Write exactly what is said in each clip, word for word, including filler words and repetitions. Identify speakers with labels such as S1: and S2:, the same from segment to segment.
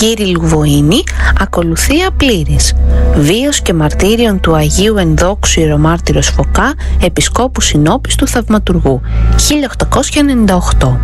S1: Κύριλλου Βοήνη, ακολουθία πλήρης. Βίος και μαρτύριον του Αγίου Ενδόξου Ιερομάρτυρος Φωκά, Επισκόπου Συνόπιστου Θαυματουργού, χίλια οκτακόσια ενενήντα οκτώ.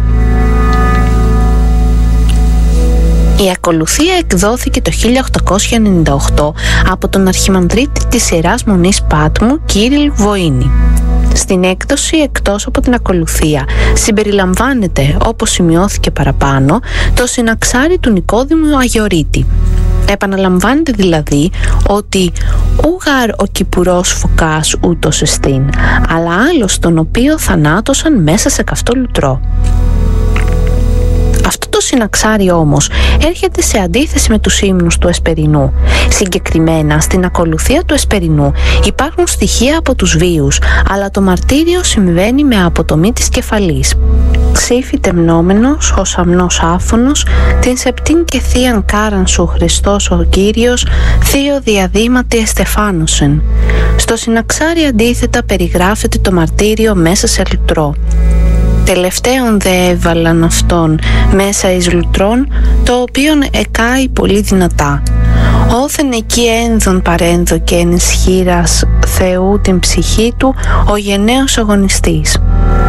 S1: Η ακολουθία εκδόθηκε το χίλια οκτακόσια ενενήντα οκτώ από τον Αρχιμανδρίτη της Ιεράς Μονής Πάτμου, Κύριλλου Βοήνη. Στην έκδοση, εκτός από την ακολουθία, συμπεριλαμβάνεται, όπως σημειώθηκε παραπάνω, το συναξάρι του Νικόδημου Αγιορείτη. Επαναλαμβάνεται δηλαδή ότι ούγαρ ο Κυπουρός Φωκάς ούτως εστίν, αλλά άλλος τον οποίο θανάτωσαν μέσα σε καυτό λουτρό. Αυτό το συναξάρι όμως έρχεται σε αντίθεση με τους ύμνους του Εσπερινού. Συγκεκριμένα, στην ακολουθία του Εσπερινού υπάρχουν στοιχεία από τους βίους, αλλά το μαρτύριο συμβαίνει με αποτομή της κεφαλής. Ξύφη τεμνόμενος, ο σαμνός άφωνος, την σεπτήν και θείαν κάραν σου Χριστός ο Κύριος, θείο διαδήματι εστεφάνωσεν. Στο συναξάρι αντίθετα περιγράφεται το μαρτύριο μέσα σε λουτρό. Τελευταίον δε έβαλαν αυτόν μέσα εις λουτρών, το οποίον εκάει πολύ δυνατά. Όθεν εκεί ένδον παρένδο και εν ισχύρας Θεού την ψυχή του, ο γενναίος αγωνιστής.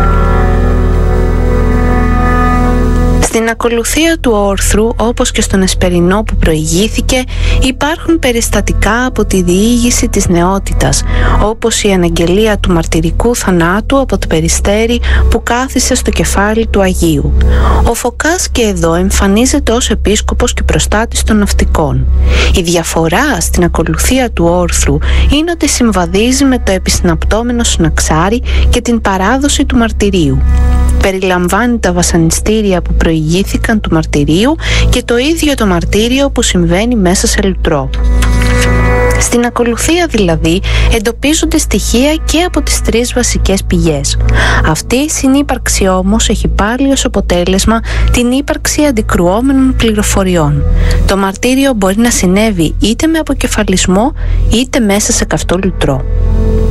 S1: Στην ακολουθία του όρθρου, όπως και στον Εσπερινό που προηγήθηκε, υπάρχουν περιστατικά από τη διήγηση της νεότητας, όπως η αναγγελία του μαρτυρικού θανάτου από το περιστέρι που κάθισε στο κεφάλι του Αγίου. Ο Φωκάς και εδώ εμφανίζεται ως επίσκοπος και προστάτης των ναυτικών. Η διαφορά στην ακολουθία του όρθρου είναι ότι συμβαδίζει με το επισυναπτώμενο συναξάρι και την παράδοση του μαρτυρίου. Περιλαμβάνει τα βασανιστήρια που προηγήθηκαν του μαρτυρίου και το ίδιο το μαρτύριο που συμβαίνει μέσα σε λουτρό. Στην ακολουθία δηλαδή εντοπίζονται στοιχεία και από τις τρεις βασικές πηγές. Αυτή η συνύπαρξη όμως έχει πάλι ως αποτέλεσμα την ύπαρξη αντικρουόμενων πληροφοριών. Το μαρτύριο μπορεί να συνέβη είτε με αποκεφαλισμό είτε μέσα σε καυτό λουτρό.